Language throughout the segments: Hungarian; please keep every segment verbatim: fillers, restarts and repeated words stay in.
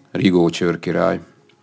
Rigócsőr király.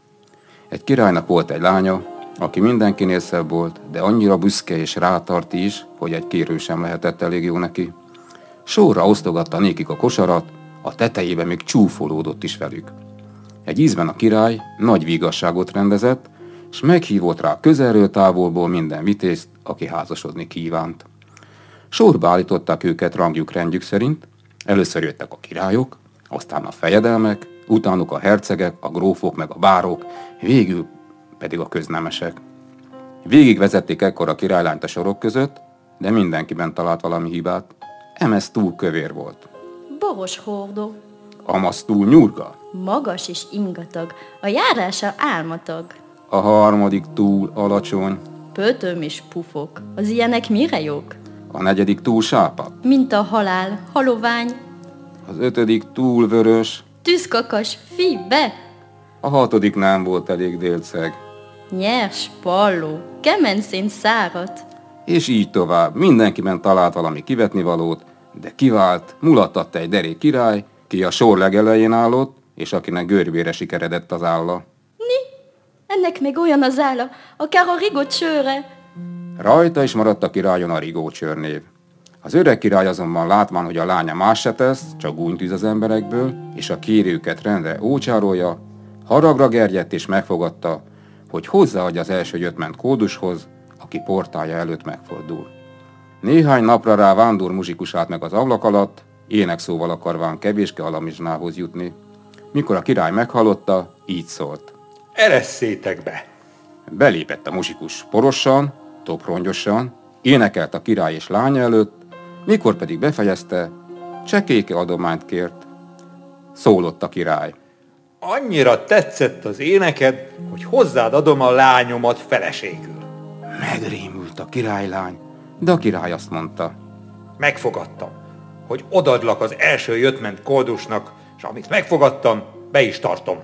Egy királynak volt egy lánya, aki mindenkinél szebb volt, de annyira büszke és rátart is, hogy egy kérő sem lehetett elég jó neki. Sorra osztogatta nékik a kosarat, a tetejébe még csúfolódott is velük. Egy ízben a király nagy vigasságot rendezett, s meghívott rá közelről távolból minden vitézt, aki házasodni kívánt. Sorba állították őket rangjuk rendjük szerint, először jöttek a királyok, aztán a fejedelmek, utánuk a hercegek, a grófok meg a bárok, végül pedig a köznemesek. Végigvezették ekkor a királylányt a sorok között, de mindenkiben talált valami hibát. Emez túl kövér volt. Boros hordó. Amaz túl nyurga. Magas és ingatag, a járása álmatag. A harmadik túl alacsony. Pötöm és pufok, az ilyenek mire jók? A negyedik túl sápadt. Mint a halál, halovány. Az ötödik túl vörös. Tűzkakas, fí, be! A hatodik nem volt elég délceg. Nyers, palló, kemenszén száradt. És így tovább. Mindenkiben talált valami kivetnivalót, de kivált, mulattatta egy derék király, ki a sor legelején állott, és akinek görbére sikeredett az álla. Ni, ennek még olyan az álla, akár a Rigócsőre. Rajta is maradt a királyon a Rigócsőr név. Az öreg király azonban látván, hogy a lánya más se tesz, csak gúnytűz az emberekből, és a kérőket rendre ócsárolja, haragra gerjedt és megfogadta, hogy hozzáadja az első jöttment kódushoz, aki portálja előtt megfordul. Néhány napra rá vándor muzsikus állt meg az ablak alatt, énekszóval akarván kevéske alamizsnához jutni. Mikor a király meghallotta, így szólt. Eresszétek be! Belépett a muzsikus porosan, toprongyosan, énekelt a király és lánya előtt, mikor pedig befejezte, csekéke adományt kért. Szólott a király. Annyira tetszett az éneked, hogy hozzád adom a lányomat feleségül. Megrémült a királylány, de a király azt mondta. Megfogadtam, hogy odadlak az első jöttment koldusnak, és amit megfogadtam, be is tartom.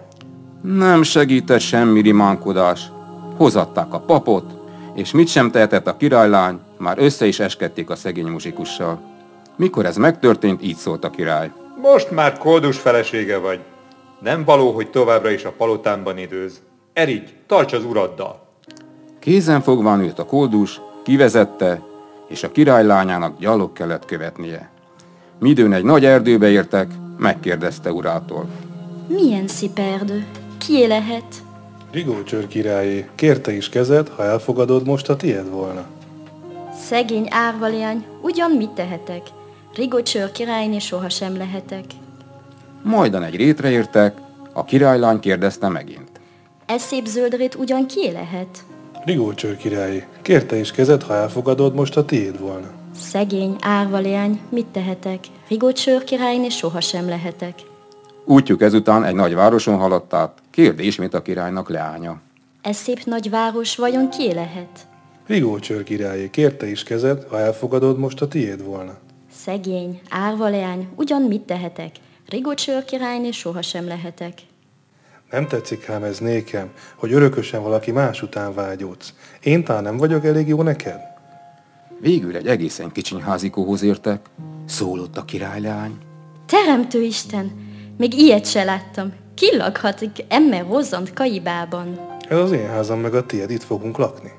Nem segített semmi rimánkodás. Hozatták a papot, és mit sem tehetett a királylány, már össze is eskedték a szegény muzsikussal. Mikor ez megtörtént, így szólt a király. Most már koldus felesége vagy. Nem való, hogy továbbra is a palotámban időz. Erigy, tarts az uraddal! Kézen fogván őt a koldus, kivezette, és a királylányának gyalog kellett követnie. Midőn egy nagy erdőbe értek, megkérdezte urától. Milyen szép erdő? Kié lehet? Rigócsőr királyé, kérte is kezed, ha elfogadod, most a tiéd volna. Szegény árvaléany, ugyan mit tehetek? Rigócsőr királyné sohasem lehetek. Majdan egy rétre értek, a királylány kérdezte megint. Ez szép zöldrét ugyan kié lehet? Rigócsőr királyé, kérte is kezed, ha elfogadod, most a tiéd volna. Szegény árvaléany, mit tehetek? Rigócsőr királyné sohasem lehetek. Útjuk ezután egy nagy városon haladt át, kérde ismét a királynak leánya. Ez szép nagy város vajon kié lehet? Rigócsőr királyé, kérte is kezed, ha elfogadod, most a tiéd volna. Szegény árvaléany, ugyan mit tehetek? Rigócsőr királyné sohasem lehetek. Nem tetszik ám ez nékem, hogy örökösen valaki más után vágyódsz. Én talán nem vagyok elég jó neked? Végül egy egészen kicsiny házikóhoz értek, szólott a királylány. Teremtő Isten, még ilyet se láttam. Ki lakhatik emme rozzant kaibában? Ez az én házam meg a tiéd, itt fogunk lakni.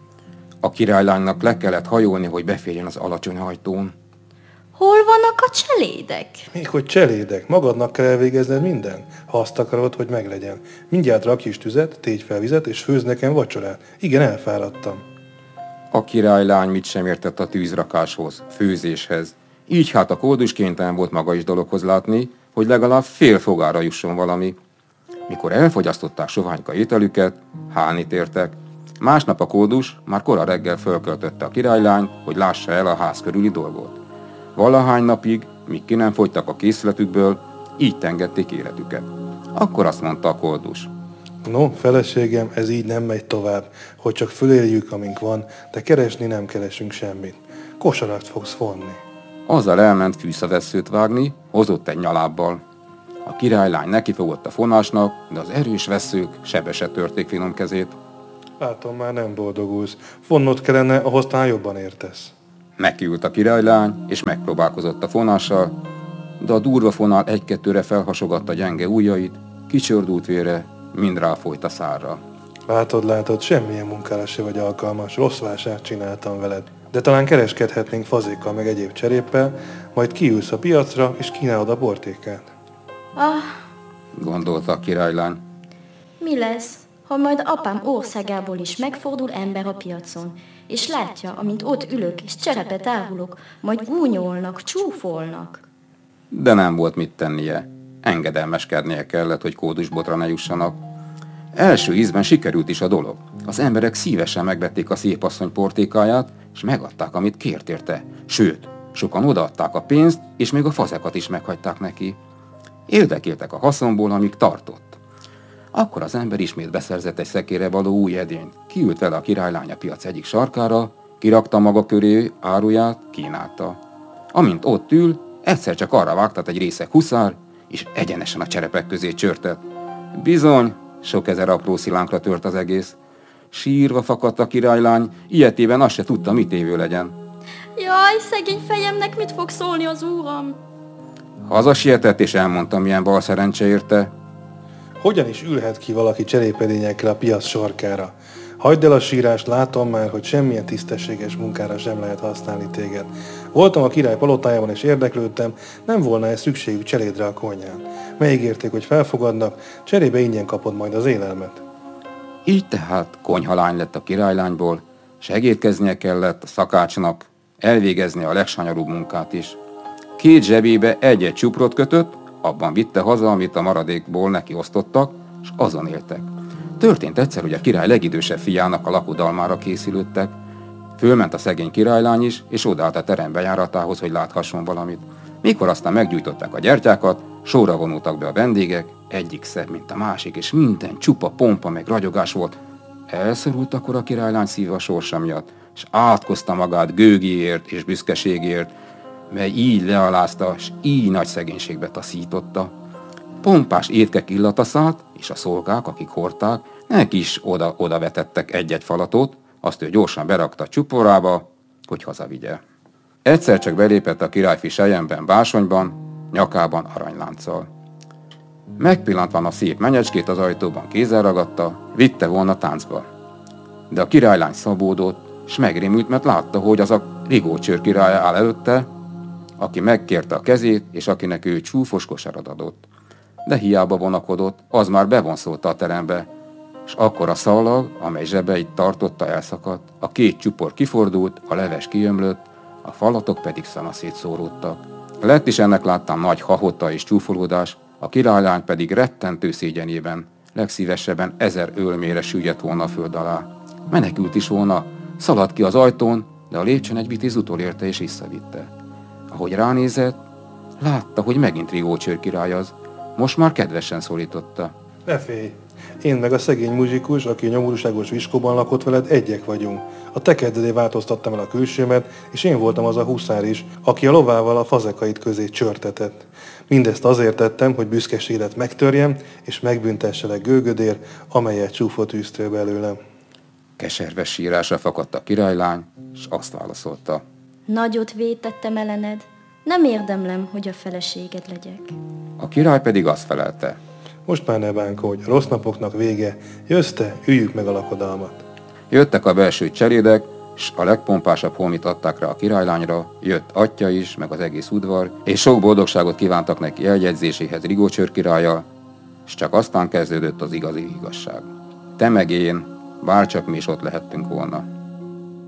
A királylánynak le kellett hajolni, hogy beférjen az alacsony ajtón. Hol vannak a cselédek? Még hogy cselédek, magadnak kell elvégezned minden, ha azt akarod, hogy meglegyen. Mindjárt rakj is tüzet, tégy fel vizet, és főzz nekem vacsorát. Igen, elfáradtam. A királylány mit sem értett a tűzrakáshoz, főzéshez. Így hát a koldus kénytelen volt maga is dologhoz látni, hogy legalább fél fogára jusson valami. Mikor elfogyasztották soványka ételüket, hálni tértek. Másnap a koldus már kora reggel fölköltötte a királylány, hogy lássa el a ház körüli dolgot. Valahány napig, míg ki nem fogytak a készletükből, így tengették életüket. Akkor azt mondta a koldus. No, feleségem, ez így nem megy tovább, hogy csak föléljük, amink van, de keresni nem keresünk semmit. Kosarat fogsz vonni. Azzal elment fűszavesszőt vágni, hozott egy nyalábbal. A királylány nekifogott a fonásnak, de az erős vesszők sebesen törték finom kezét. Látom, már nem boldogulsz. Vonnod kellene, ahhoz talán jobban értesz. Nekiült a királylány, és megpróbálkozott a fonással, de a durva fonál egy-kettőre felhasogatta gyenge ujjait, kicsordult vére mind ráfolyt a szárra. Látod, látod, semmilyen munkára se vagy alkalmas, rossz vásárt csináltam veled. De talán kereskedhetnénk fazékkal meg egyéb cseréppel, majd kiülsz a piacra, és kínálod a portékát. Ah, Gondolta a királylány. mi lesz, ha majd apám országából is megfordul ember a piacon, és látja, amint ott ülök és cserepet árulok, majd gúnyolnak, csúfolnak. De nem volt mit tennie. Engedelmeskednie kellett, hogy kódusbotra ne jussanak. Első ízben sikerült is a dolog. Az emberek szívesen megvették a szép asszony portékáját, és megadták, amit kért érte. Sőt, sokan odaadták a pénzt, és még a fazekat is meghagyták neki. Érdekéltek a haszonból, amíg tartott. Akkor az ember ismét beszerzett egy szekére való új edényt. Kiült vele a királylány a piac egyik sarkára, kirakta maga köré áruját, kínálta. Amint ott ül, egyszer csak arra vágtat egy részeg huszár, és egyenesen a cserepek közé csörtett. Bizony, sok ezer apró szilánkra tört az egész. Sírva fakadt a királylány, ilyetében azt se tudta, mit évő legyen. Jaj, szegény fejemnek mit fog szólni az úram? Hazasietett, és elmondta, milyen bal szerencse érte. Hogyan is ülhet ki valaki cserépedényekkel a piac sarkára? Hagyd el a sírást, látom már, hogy semmilyen tisztességes munkára sem lehet használni téged. Voltam a király palotájában és érdeklődtem, nem volna-e szükségük cselédre a konyhán. Megígérték, hogy felfogadnak, cserébe ingyen kapod majd az élelmet. Így tehát konyhalány lett a királylányból, segédkeznie kellett a szakácsnak, elvégezni a legsanyarúbb munkát is. Két zsebébe egy-egy csuprot kötött, abban vitte haza, amit a maradékból neki osztottak, és azon éltek. Történt egyszer, hogy a király legidősebb fiának a lakodalmára készülődtek. Fölment a szegény királylány is, és odállt a terem bejáratához, hogy láthasson valamit. Mikor aztán meggyújtották a gyertyákat, sorra vonultak be a vendégek, egyik szebb, mint a másik, és minden csupa pompa meg ragyogás volt. Elszorult akkor a királylány szíve a sorsa miatt, és átkozta magát gőgiért és büszkeségért, mely így lealázta, és így nagy szegénységbe taszította. Pompás étkek illata szállt, és a szolgák, akik hordták, neki is oda-oda vetettek egy-egy falatot, azt ő gyorsan berakta a csuporába, hogy hazavigye. Egyszer csak belépett a királyfi selyemben básonyban, nyakában aranylánccal. Megpillantván a szép menyecskét az ajtóban kézzel ragadta, vitte volna táncba. De a királylány szabódott, s megrémült, mert látta, hogy az a rigócsőr királya áll előtte, aki megkérte a kezét, és akinek ő csúfos kosarat adott. De hiába vonakodott, az már bevonszolta a terembe, és akkor a szalag, amely zsebeit tartotta, elszakadt, a két csupor kifordult, a leves kiömlött, a falatok pedig szanaszét szóródtak. Lett is ennek láttán nagy hahota és csúfolódás, a királylány pedig rettentő szégyenében, legszívesebben ezer ölmére süllyedt volna a föld alá. Menekült is volna, szaladt ki az ajtón, de a lépcsőn egy vitéz utolérte és visszavitte. Ahogy ránézett, látta, hogy megint rigócsőr király az, most már kedvesen szólította. Ne félj! Én meg a szegény muzsikus, aki a nyomorúságos viskóban lakott veled, egyek vagyunk. A tekeddelé változtattam el a külsőmet, és én voltam az a huszár is, aki a lovával a fazekait közé csörtetett. Mindezt azért tettem, hogy büszkeségedet megtörjem, és megbüntesselek gőgödér, amelyet csúfot űztél belőlem. Keserves sírásra fakadt a királylány, és azt válaszolta. Nagyot vétettem ellened, nem érdemlem, hogy a feleséged legyek. A király pedig azt felelte. Most már ne bánkodj, a rossz napoknak vége, jössz te, üljük meg a lakodalmat. Jöttek a belső cselédek, s a legpompásabb holmit adták rá a királylányra, jött atya is, meg az egész udvar, és sok boldogságot kívántak neki eljegyzéséhez rigócsőr királlyal, és csak aztán kezdődött az igazi igazság. Te meg én, bárcsak mi is ott lehettünk volna.